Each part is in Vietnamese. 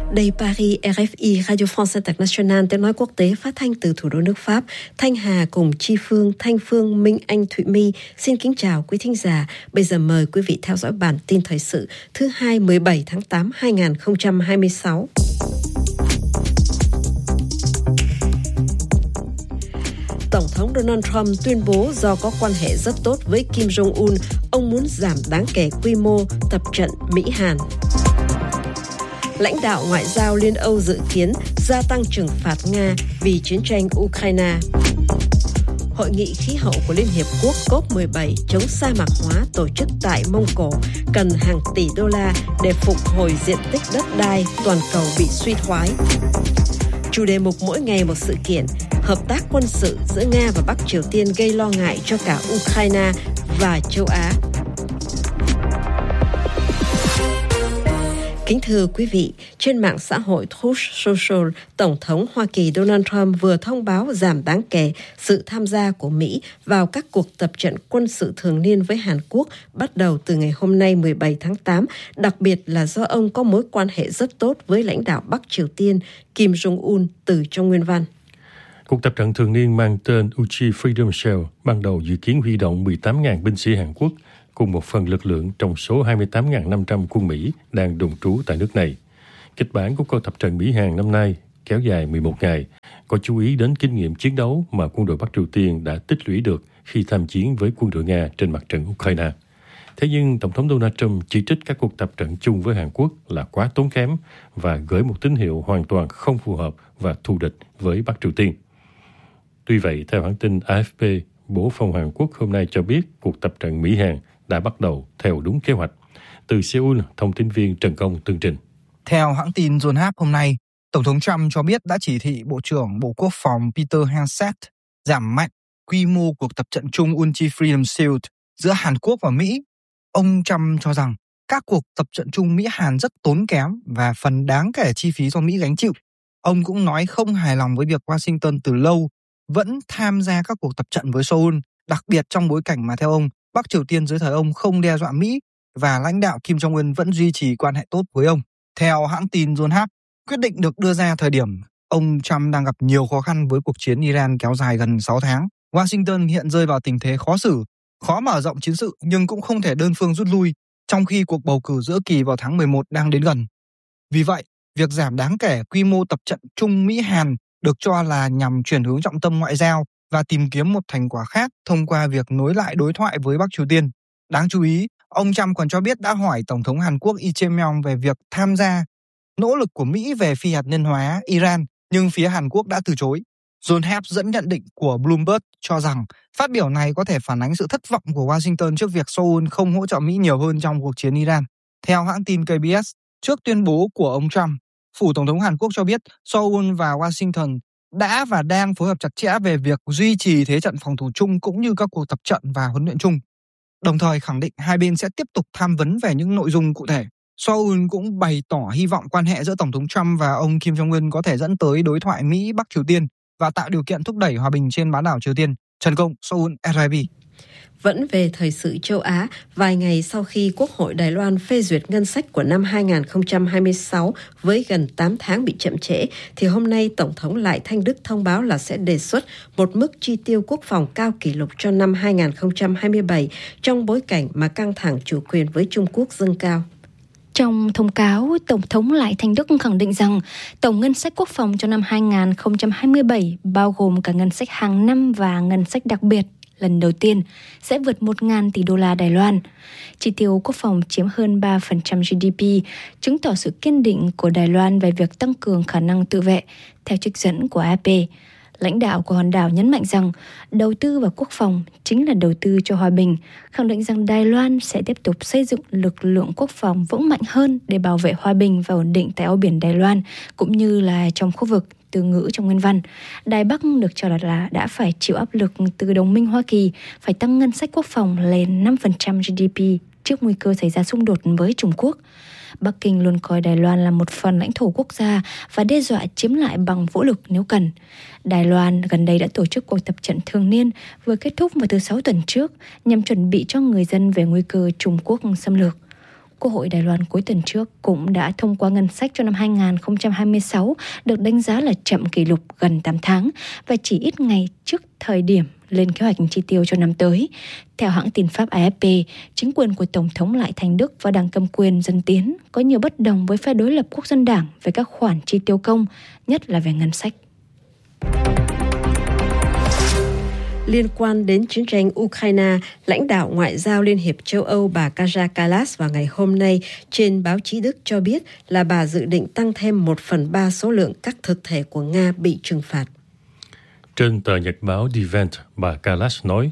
Đài Paris, RFI, Radio France International, tiếng nói quốc tế phát thanh từ thủ đô nước Pháp. Thanh Hà cùng Chi Phương, Thanh Phương, Minh Anh, Thụy My xin kính chào quý thính giả. Bây giờ mời quý vị theo dõi bản tin thời sự thứ hai 17 tháng 8 2026. Tổng thống Donald Trump tuyên bố do có quan hệ rất tốt với Kim Jong-un, ông muốn giảm đáng kể quy mô tập trận Mỹ-Hàn. Lãnh đạo ngoại giao Liên Âu dự kiến gia tăng trừng phạt Nga vì chiến tranh Ukraine. Hội nghị khí hậu của Liên Hiệp Quốc COP17 chống sa mạc hóa tổ chức tại Mông Cổ cần hàng tỷ đô la để phục hồi diện tích đất đai toàn cầu bị suy thoái. Chủ đề mục mỗi ngày một sự kiện, hợp tác quân sự giữa Nga và Bắc Triều Tiên gây lo ngại cho cả Ukraine và châu Á. Kính thưa quý vị, trên mạng xã hội Truth Social, Tổng thống Hoa Kỳ Donald Trump vừa thông báo giảm đáng kể sự tham gia của Mỹ vào các cuộc tập trận quân sự thường niên với Hàn Quốc bắt đầu từ ngày hôm nay 17 tháng 8, đặc biệt là do ông có mối quan hệ rất tốt với lãnh đạo Bắc Triều Tiên Kim Jong-un từ trong nguyên văn. Cuộc tập trận thường niên mang tên Uchi Freedom Shield ban đầu dự kiến huy động 18.000 binh sĩ Hàn Quốc cùng một phần lực lượng trong số 28.500 quân Mỹ đang đồn trú tại nước này. Kịch bản của cuộc tập trận Mỹ-Hàn năm nay kéo dài 11 ngày, có chú ý đến kinh nghiệm chiến đấu mà quân đội Bắc Triều Tiên đã tích lũy được khi tham chiến với quân đội Nga trên mặt trận Ukraine. Thế nhưng, Tổng thống Donald Trump chỉ trích các cuộc tập trận chung với Hàn Quốc là quá tốn kém và gửi một tín hiệu hoàn toàn không phù hợp và thù địch với Bắc Triều Tiên. Tuy vậy, theo hãng tin AFP, Bộ Phòng Hàn Quốc hôm nay cho biết cuộc tập trận Mỹ-Hàn đã bắt đầu theo đúng kế hoạch. Từ Seoul, thông tin viên Trần Công tường trình. Theo hãng tin Yonhap hôm nay, Tổng thống Trump cho biết đã chỉ thị Bộ trưởng Bộ Quốc phòng Peter Hegseth giảm mạnh quy mô cuộc tập trận chung Uchi Freedom Shield giữa Hàn Quốc và Mỹ. Ông Trump cho rằng các cuộc tập trận chung Mỹ-Hàn rất tốn kém và phần đáng kể chi phí do Mỹ gánh chịu. Ông cũng nói không hài lòng với việc Washington từ lâu vẫn tham gia các cuộc tập trận với Seoul, đặc biệt trong bối cảnh mà theo ông, Bắc Triều Tiên dưới thời ông không đe dọa Mỹ và lãnh đạo Kim Jong-un vẫn duy trì quan hệ tốt với ông. Theo hãng tin Yonhap, quyết định được đưa ra thời điểm ông Trump đang gặp nhiều khó khăn với cuộc chiến Iran kéo dài gần 6 tháng. Washington hiện rơi vào tình thế khó xử, khó mở rộng chiến sự nhưng cũng không thể đơn phương rút lui, trong khi cuộc bầu cử giữa kỳ vào tháng 11 đang đến gần. Vì vậy, việc giảm đáng kể quy mô tập trận chung Mỹ-Hàn được cho là nhằm chuyển hướng trọng tâm ngoại giao và tìm kiếm một thành quả khác thông qua việc nối lại đối thoại với Bắc Triều Tiên. Đáng chú ý, ông Trump còn cho biết đã hỏi Tổng thống Hàn Quốc Lee Jae-myung về việc tham gia nỗ lực của Mỹ về phi hạt nhân hóa Iran, nhưng phía Hàn Quốc đã từ chối. Yonhap dẫn nhận định của Bloomberg cho rằng phát biểu này có thể phản ánh sự thất vọng của Washington trước việc Seoul không hỗ trợ Mỹ nhiều hơn trong cuộc chiến Iran. Theo hãng tin KBS, trước tuyên bố của ông Trump, Phủ Tổng thống Hàn Quốc cho biết Seoul và Washington đã và đang phối hợp chặt chẽ về việc duy trì thế trận phòng thủ chung cũng như các cuộc tập trận và huấn luyện chung. Đồng thời khẳng định hai bên sẽ tiếp tục tham vấn về những nội dung cụ thể. Seoul cũng bày tỏ hy vọng quan hệ giữa Tổng thống Trump và ông Kim Jong-un có thể dẫn tới đối thoại Mỹ-Bắc Triều Tiên và tạo điều kiện thúc đẩy hòa bình trên bán đảo Triều Tiên. Trần Công, Seoul, RFI. Vẫn về thời sự châu Á, vài ngày sau khi Quốc hội Đài Loan phê duyệt ngân sách của năm 2026 với gần 8 tháng bị chậm trễ, thì hôm nay Tổng thống Lại Thanh Đức thông báo là sẽ đề xuất một mức chi tiêu quốc phòng cao kỷ lục cho năm 2027 trong bối cảnh mà căng thẳng chủ quyền với Trung Quốc dâng cao. Trong thông cáo, Tổng thống Lại Thanh Đức khẳng định rằng tổng ngân sách quốc phòng cho năm 2027 bao gồm cả ngân sách hàng năm và ngân sách đặc biệt lần đầu tiên sẽ vượt 1.000 tỷ đô la Đài Loan. Chi tiêu quốc phòng chiếm hơn 3% GDP, chứng tỏ sự kiên định của Đài Loan về việc tăng cường khả năng tự vệ, theo trích dẫn của AP. Lãnh đạo của hòn đảo nhấn mạnh rằng đầu tư vào quốc phòng chính là đầu tư cho hòa bình, khẳng định rằng Đài Loan sẽ tiếp tục xây dựng lực lượng quốc phòng vững mạnh hơn để bảo vệ hòa bình và ổn định tại eo biển Đài Loan, cũng như là trong khu vực. Từ ngữ trong nguyên văn, Đài Bắc được cho là đã phải chịu áp lực từ đồng minh Hoa Kỳ phải tăng ngân sách quốc phòng lên 5% GDP trước nguy cơ xảy ra xung đột với Trung Quốc. Bắc Kinh luôn coi Đài Loan là một phần lãnh thổ quốc gia và đe dọa chiếm lại bằng vũ lực nếu cần. Đài Loan gần đây đã tổ chức cuộc tập trận thường niên vừa kết thúc vào thứ 6 tuần trước nhằm chuẩn bị cho người dân về nguy cơ Trung Quốc xâm lược. Quốc hội Đài Loan cuối tuần trước cũng đã thông qua ngân sách cho năm 2026 được đánh giá là chậm kỷ lục gần 8 tháng và chỉ ít ngày trước thời điểm lên kế hoạch chi tiêu cho năm tới. Theo hãng tin Pháp AFP, chính quyền của Tổng thống Lại Thành Đức và Đảng cầm quyền Dân Tiến có nhiều bất đồng với phe đối lập Quốc dân Đảng về các khoản chi tiêu công, nhất là về ngân sách. Liên quan đến chiến tranh Ukraine, lãnh đạo Ngoại giao Liên hiệp châu Âu bà Kaja Kallas vào ngày hôm nay trên báo chí Đức cho biết là bà dự định tăng thêm 1/3 số lượng các thực thể của Nga bị trừng phạt. Trên tờ nhật báo Die Welt, bà Kallas nói,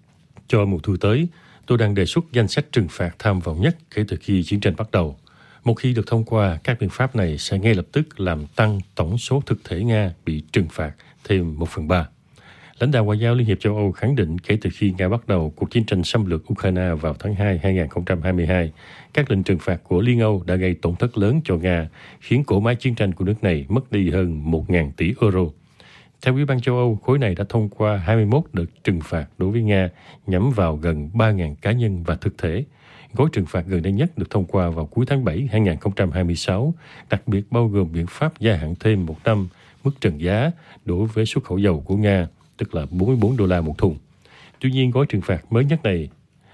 cho mùa thu tới, tôi đang đề xuất danh sách trừng phạt tham vọng nhất kể từ khi chiến tranh bắt đầu. Một khi được thông qua, các biện pháp này sẽ ngay lập tức làm tăng tổng số thực thể Nga bị trừng phạt thêm 1/3. Lãnh đạo Ngoại giao Liên hiệp châu Âu khẳng định kể từ khi Nga bắt đầu cuộc chiến tranh xâm lược Ukraine vào tháng 2 2022, các lệnh trừng phạt của Liên Âu đã gây tổn thất lớn cho Nga, khiến cỗ máy chiến tranh của nước này mất đi hơn 1.000 tỷ euro. Theo Ủy ban châu Âu, khối này đã thông qua 21 đợt trừng phạt đối với Nga nhắm vào gần 3.000 cá nhân và thực thể. Gói trừng phạt gần đây nhất được thông qua vào cuối tháng 7 2026, đặc biệt bao gồm biện pháp gia hạn thêm 1 năm mức trần giá đối với xuất khẩu dầu của Nga, tức là $44 một thùng. Tuy nhiên, gói trừng phạt mới nhất này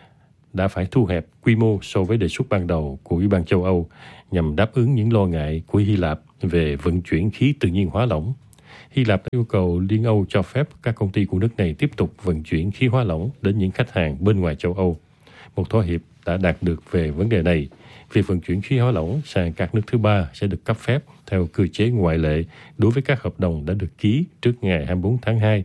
đã phải thu hẹp quy mô so với đề xuất ban đầu của Ủy ban châu Âu nhằm đáp ứng những lo ngại của Hy Lạp về vận chuyển khí tự nhiên hóa lỏng. Hy Lạp đã yêu cầu Liên Âu cho phép các công ty của nước này tiếp tục vận chuyển khí hóa lỏng đến những khách hàng bên ngoài châu Âu. Một thỏa hiệp đã đạt được về vấn đề này. Việc vận chuyển khí hóa lỏng sang các nước thứ ba sẽ được cấp phép theo cơ chế ngoại lệ đối với các hợp đồng đã được ký trước ngày 24 tháng 2,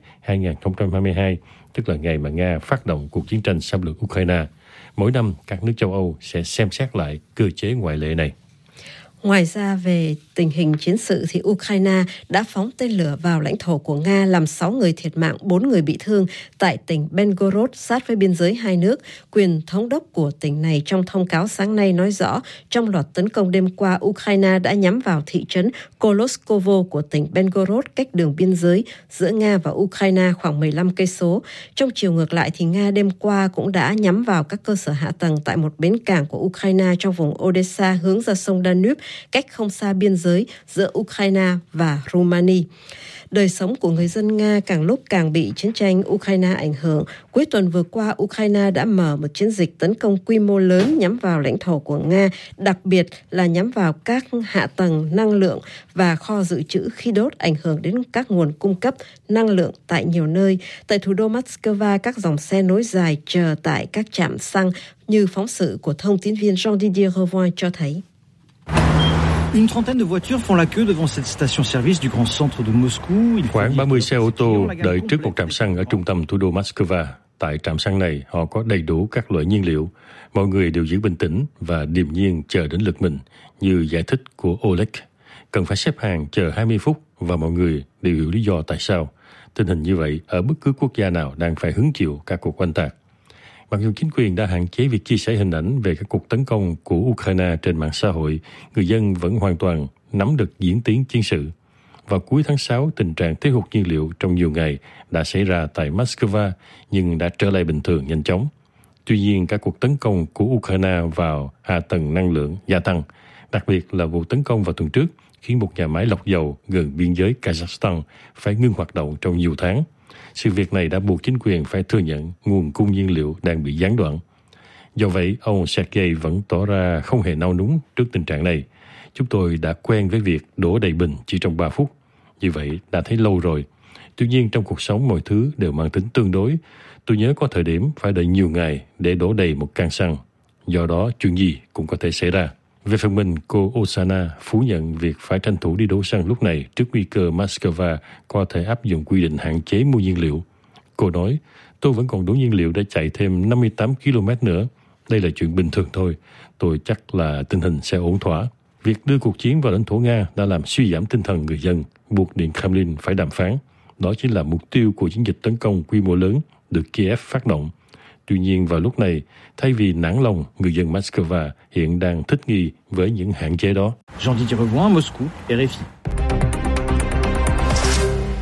2022, tức là ngày mà Nga phát động cuộc chiến tranh xâm lược Ukraine. Mỗi năm, các nước châu Âu sẽ xem xét lại cơ chế ngoại lệ này. Ngoài ra, về tình hình chiến sự thì Ukraine đã phóng tên lửa vào lãnh thổ của Nga làm 6 người thiệt mạng, 4 người bị thương tại tỉnh Belgorod sát với biên giới hai nước. Quyền thống đốc của tỉnh này trong thông cáo sáng nay nói rõ trong loạt tấn công đêm qua, Ukraine đã nhắm vào thị trấn Koloskovo của tỉnh Belgorod cách đường biên giới giữa Nga và Ukraine khoảng 15 cây số. Trong chiều ngược lại thì Nga đêm qua cũng đã nhắm vào các cơ sở hạ tầng tại một bến cảng của Ukraine trong vùng Odessa hướng ra sông Danube, cách không xa biên giới giữa Ukraine và Romania. Đời sống của người dân Nga càng lúc càng bị chiến tranh Ukraine ảnh hưởng. Cuối tuần vừa qua, Ukraine đã mở một chiến dịch tấn công quy mô lớn nhắm vào lãnh thổ của Nga, đặc biệt là nhắm vào các hạ tầng năng lượng và kho dự trữ khí đốt, ảnh hưởng đến các nguồn cung cấp năng lượng tại nhiều nơi. Tại thủ đô Moscow, các dòng xe nối dài chờ tại các trạm xăng như phóng sự của thông tin viên Jean-Didier Revoin cho thấy. Une trentaine de voitures font la queue devant cette station-service du grand centre de Moscou. Khoảng 30 xe ô tô đợi trước một trạm xăng ở trung tâm thủ đô Moscow. Tại trạm xăng này, họ có đầy đủ các loại nhiên liệu. Mọi người đều giữ bình tĩnh và điềm nhiên chờ đến lượt mình, như giải thích của Oleg. Cần phải xếp hàng chờ 20 phút và mọi người đều hiểu lý do tại sao. Tình hình như vậy ở bất cứ quốc gia nào đang phải hứng chịu các cuộc oanh tạc. Mặc dù chính quyền đã hạn chế việc chia sẻ hình ảnh về các cuộc tấn công của Ukraine trên mạng xã hội, người dân vẫn hoàn toàn nắm được diễn tiến chiến sự. Vào cuối tháng 6, tình trạng thiếu hụt nhiên liệu trong nhiều ngày đã xảy ra tại Moscow nhưng đã trở lại bình thường nhanh chóng. Tuy nhiên, các cuộc tấn công của Ukraine vào hạ tầng năng lượng gia tăng, đặc biệt là vụ tấn công vào tuần trước khiến một nhà máy lọc dầu gần biên giới Kazakhstan phải ngưng hoạt động trong nhiều tháng. Sự việc này đã buộc chính quyền phải thừa nhận nguồn cung nhiên liệu đang bị gián đoạn. Do vậy, ông Sergei vẫn tỏ ra không hề nao núng trước tình trạng này. Chúng tôi đã quen với việc đổ đầy bình chỉ trong 3 phút. Như vậy đã thấy lâu rồi. Tuy nhiên, trong cuộc sống mọi thứ đều mang tính tương đối. Tôi nhớ có thời điểm phải đợi nhiều ngày để đổ đầy một can xăng. Do đó, chuyện gì cũng có thể xảy ra. Về phần mình, cô Osana phủ nhận việc phải tranh thủ đi đổ xăng lúc này trước nguy cơ Moscow có thể áp dụng quy định hạn chế mua nhiên liệu. Cô nói, tôi vẫn còn đủ nhiên liệu để chạy thêm 58 km nữa. Đây là chuyện bình thường thôi. Tôi chắc là tình hình sẽ ổn thỏa. Việc đưa cuộc chiến vào lãnh thổ Nga đã làm suy giảm tinh thần người dân, buộc Điện Kremlin phải đàm phán. Đó chính là mục tiêu của chiến dịch tấn công quy mô lớn được Kiev phát động. Tuy nhiên vào lúc này, thay vì nản lòng, người dân Moscow hiện đang thích nghi với những hạn chế đó. Jean-Didier Revoin, Moscou, RFI.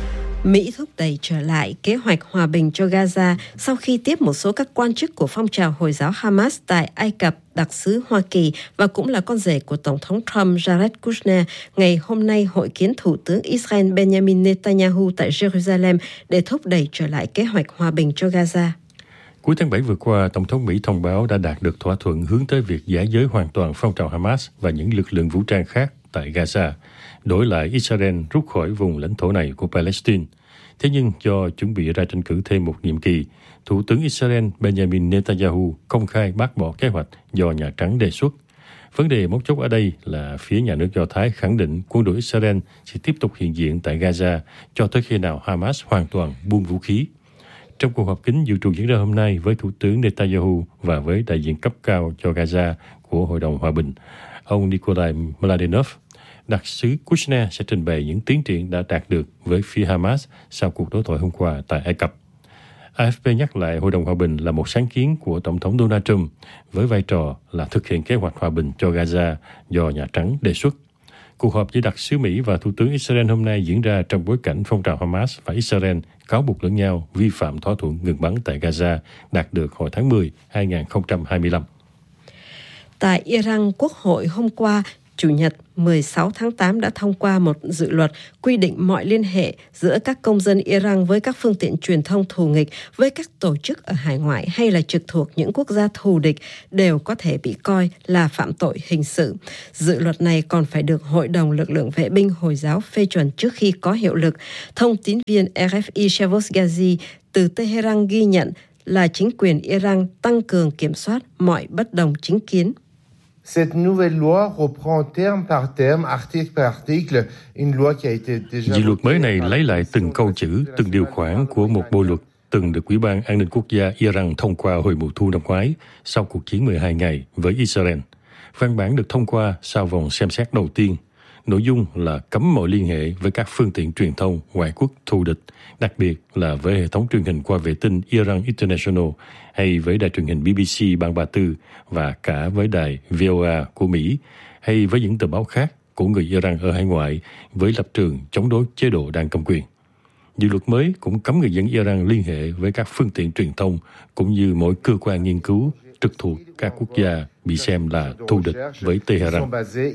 Mỹ thúc đẩy trở lại kế hoạch hòa bình cho Gaza sau khi tiếp một số các quan chức của phong trào Hồi giáo Hamas tại Ai Cập, đặc sứ Hoa Kỳ và cũng là con rể của Tổng thống Trump Jared Kushner ngày hôm nay hội kiến Thủ tướng Israel Benjamin Netanyahu tại Jerusalem để thúc đẩy trở lại kế hoạch hòa bình cho Gaza. Cuối tháng 7 vừa qua, Tổng thống Mỹ thông báo đã đạt được thỏa thuận hướng tới việc giải giới hoàn toàn phong trào Hamas và những lực lượng vũ trang khác tại Gaza, đổi lại Israel rút khỏi vùng lãnh thổ này của Palestine. Thế nhưng do chuẩn bị ra tranh cử thêm một nhiệm kỳ, Thủ tướng Israel Benjamin Netanyahu công khai bác bỏ kế hoạch do Nhà Trắng đề xuất. Vấn đề mấu chốt ở đây là phía nhà nước Do Thái khẳng định quân đội Israel sẽ tiếp tục hiện diện tại Gaza cho tới khi nào Hamas hoàn toàn buông vũ khí. Trong cuộc họp kín dự trù diễn ra hôm nay với Thủ tướng Netanyahu và với đại diện cấp cao cho Gaza của Hội đồng Hòa bình, ông Nikolai Mladenov, đặc sứ Kushner sẽ trình bày những tiến triển đã đạt được với phía Hamas sau cuộc đối thoại hôm qua tại Ai Cập. AFP nhắc lại Hội đồng Hòa bình là một sáng kiến của Tổng thống Donald Trump với vai trò là thực hiện kế hoạch hòa bình cho Gaza do Nhà Trắng đề xuất. Cuộc họp giữa đặc sứ Mỹ và Thủ tướng Israel hôm nay diễn ra trong bối cảnh phong trào Hamas và Israel cáo buộc lẫn nhau vi phạm thỏa thuận ngừng bắn tại Gaza đạt được hồi tháng 10, 2025. Tại Iran, Quốc hội hôm qua, Chủ nhật 16 tháng 8 đã thông qua một dự luật quy định mọi liên hệ giữa các công dân Iran với các phương tiện truyền thông thù nghịch, với các tổ chức ở hải ngoại hay là trực thuộc những quốc gia thù địch đều có thể bị coi là phạm tội hình sự. Dự luật này còn phải được Hội đồng Lực lượng Vệ binh Hồi giáo phê chuẩn trước khi có hiệu lực. Thông tín viên RFI Shavos Ghazi từ Tehran ghi nhận là chính quyền Iran tăng cường kiểm soát mọi bất đồng chính kiến. Cette nouvelle loi reprend terme par terme, article par article, une loi qui a été déjà... Dự luật mới này lấy lại từng câu chữ, từng điều khoản của một bộ luật từng được Ủy ban An ninh Quốc gia Iran thông qua hồi mùa thu năm ngoái sau cuộc chiến 12 ngày với Israel. Văn bản được thông qua sau vòng xem xét đầu tiên. Nội dung là cấm mọi liên hệ với các phương tiện truyền thông ngoại quốc thù địch, đặc biệt là với hệ thống truyền hình qua vệ tinh Iran International hay với đài truyền hình BBC Bang 34 và cả với đài VOA của Mỹ hay với những tờ báo khác của người Iran ở hải ngoại với lập trường chống đối chế độ đang cầm quyền. Dự luật mới cũng cấm người dân Iran liên hệ với các phương tiện truyền thông cũng như mỗi cơ quan nghiên cứu trực thuộc các quốc gia bị xem là thù địch với Tehran.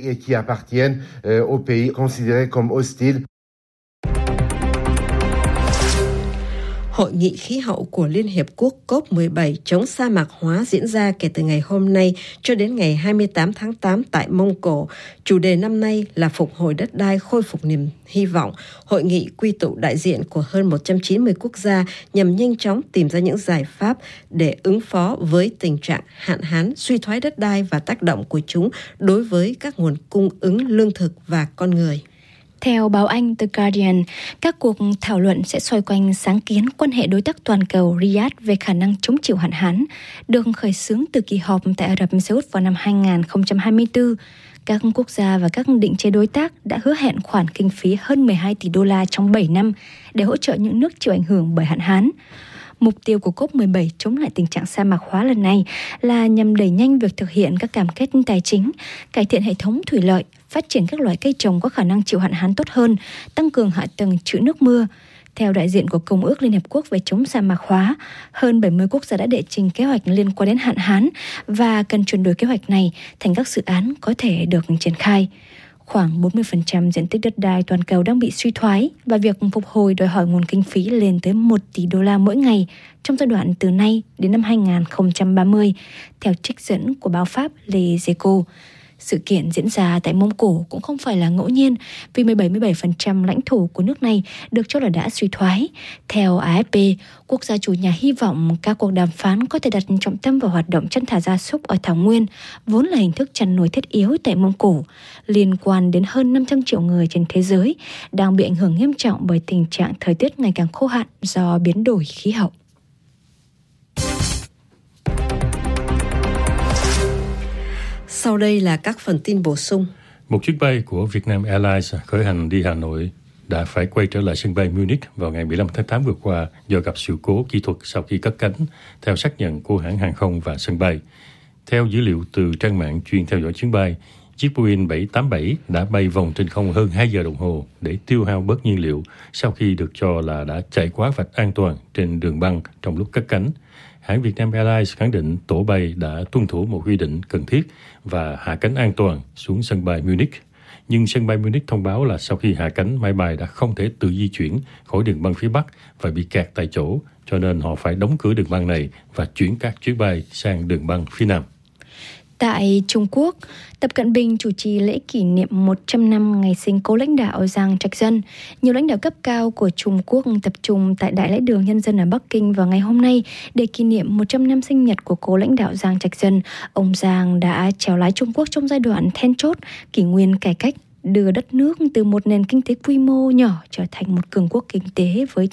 Hội nghị khí hậu của Liên Hiệp Quốc COP17 chống sa mạc hóa diễn ra kể từ ngày hôm nay cho đến ngày 28 tháng 8 tại Mông Cổ. Chủ đề năm nay là phục hồi đất đai, khôi phục niềm hy vọng. Hội nghị quy tụ đại diện của hơn 190 quốc gia nhằm nhanh chóng tìm ra những giải pháp để ứng phó với tình trạng hạn hán, suy thoái đất đai và tác động của chúng đối với các nguồn cung ứng lương thực và con người. Theo báo Anh The Guardian, các cuộc thảo luận sẽ xoay quanh sáng kiến quan hệ đối tác toàn cầu Riyadh về khả năng chống chịu hạn hán, được khởi xướng từ kỳ họp tại Ả Rập Xê Út vào năm 2024. Các quốc gia và các định chế đối tác đã hứa hẹn khoản kinh phí hơn 12 tỷ đô la trong 7 năm để hỗ trợ những nước chịu ảnh hưởng bởi hạn hán. Mục tiêu của COP17 chống lại tình trạng sa mạc hóa lần này là nhằm đẩy nhanh việc thực hiện các cam kết tài chính, cải thiện hệ thống thủy lợi, phát triển các loại cây trồng có khả năng chịu hạn hán tốt hơn, tăng cường hạ tầng trữ nước mưa. Theo đại diện của Công ước Liên Hợp Quốc về chống sa mạc hóa, hơn 70 quốc gia đã đệ trình kế hoạch liên quan đến hạn hán và cần chuyển đổi kế hoạch này thành các dự án có thể được triển khai. Khoảng 40% diện tích đất đai toàn cầu đang bị suy thoái và việc phục hồi đòi hỏi nguồn kinh phí lên tới 1 tỷ đô la mỗi ngày trong giai đoạn từ nay đến năm 2030, theo trích dẫn của báo Pháp Les Echos. Sự kiện diễn ra tại Mông Cổ cũng không phải là ngẫu nhiên vì 77% lãnh thổ của nước này được cho là đã suy thoái. Theo AFP, quốc gia chủ nhà hy vọng các cuộc đàm phán có thể đặt trọng tâm vào hoạt động chăn thả gia súc ở Thảo Nguyên, vốn là hình thức chăn nuôi thiết yếu tại Mông Cổ, liên quan đến hơn 500 triệu người trên thế giới, đang bị ảnh hưởng nghiêm trọng bởi tình trạng thời tiết ngày càng khô hạn do biến đổi khí hậu. Sau đây là các phần tin bổ sung. Một chiếc bay của Vietnam Airlines khởi hành đi Hà Nội đã phải quay trở lại sân bay Munich vào ngày 15 tháng 8 vừa qua do gặp sự cố kỹ thuật sau khi cất cánh, theo xác nhận của hãng hàng không và sân bay. Theo dữ liệu từ trang mạng chuyên theo dõi chuyến bay, Chiếc Boeing 787 đã bay vòng trên không hơn 2 giờ đồng hồ để tiêu hao bớt nhiên liệu sau khi được cho là đã chạy quá vạch an toàn trên đường băng trong lúc cất cánh. Hãng Vietnam Airlines khẳng định tổ bay đã tuân thủ một quy định cần thiết và hạ cánh an toàn xuống sân bay Munich. Nhưng sân bay Munich thông báo là sau khi hạ cánh, máy bay đã không thể tự di chuyển khỏi đường băng phía Bắc và bị kẹt tại chỗ, cho nên họ phải đóng cửa đường băng này và chuyển các chuyến bay sang đường băng phía Nam. Tại Trung Quốc, Tập Cận Bình chủ trì lễ kỷ niệm 100 năm ngày sinh cố lãnh đạo Giang Trạch Dân. Nhiều lãnh đạo cấp cao của Trung Quốc tập trung tại Đại lễ đường Nhân dân ở Bắc Kinh vào ngày hôm nay để kỷ niệm 100 năm sinh nhật của cố lãnh đạo Giang Trạch Dân. Ông Giang đã chèo lái Trung Quốc trong giai đoạn then chốt, kỷ nguyên cải cách, đưa đất nước từ một nền kinh tế quy mô nhỏ trở thành một cường quốc kinh tế với